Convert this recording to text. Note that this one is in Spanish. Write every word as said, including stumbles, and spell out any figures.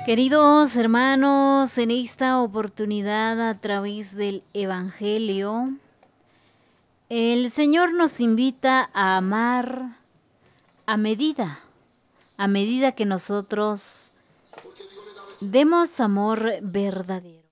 Queridos hermanos, en esta oportunidad a través del Evangelio, el Señor nos invita a amar a medida, a medida que nosotros demos amor verdadero.